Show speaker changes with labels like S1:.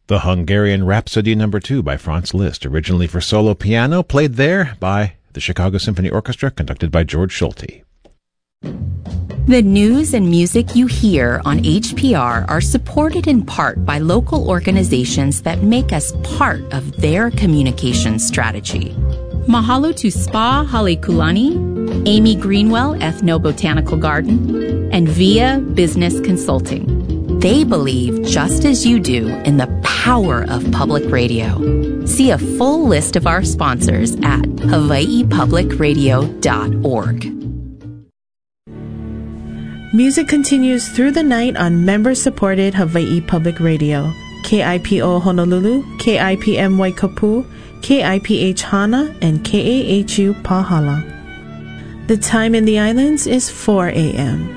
S1: The Hungarian Rhapsody No. 2 by Franz Liszt, originally for solo piano, played there by the Chicago Symphony Orchestra, conducted by George Schulte.
S2: The news and music you hear on HPR are supported in part by local organizations that make us part of their communications strategy. Mahalo to Spa Halekulani, Amy Greenwell Ethnobotanical Garden, and VIA Business Consulting. They believe, just as you do, in the power of public radio. See a full list of our sponsors at hawaiipublicradio.org.
S3: Music continues through the night on member-supported Hawaii Public Radio. KIPO Honolulu, KIPM Waikapu, KIPH Hana, and KAHU Pahala. The time in the islands is 4 a.m.